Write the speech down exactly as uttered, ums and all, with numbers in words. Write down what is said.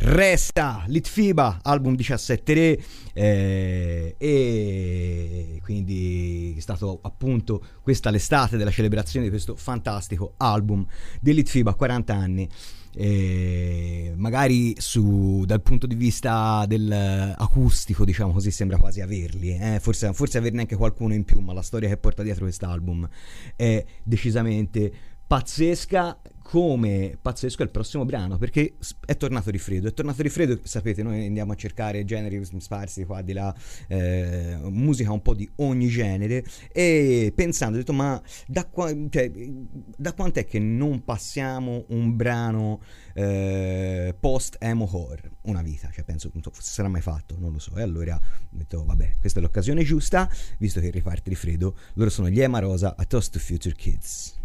resta Litfiba, album diciassette re, eh, e quindi è stato appunto questa l'estate della celebrazione di questo fantastico album di Litfiba, quaranta anni. E magari su, dal punto di vista del acustico, diciamo così, sembra quasi averli, eh? forse, forse averne anche qualcuno in più, ma la storia che porta dietro quest'album è decisamente pazzesca. Come pazzesco è il prossimo brano, perché è tornato Rifredo, è tornato Rifredo, sapete, noi andiamo a cercare generi sparsi qua di là, eh, musica un po' di ogni genere, e pensando, ho detto, ma da, qua, cioè, da quant'è che non passiamo un brano eh, post emo core? Una vita, cioè penso, non so se sarà mai fatto, non lo so, e allora ho detto, vabbè, questa è l'occasione giusta, visto che riparte Rifredo. Loro sono gli Ema Rosa, A Toast to Future Kids.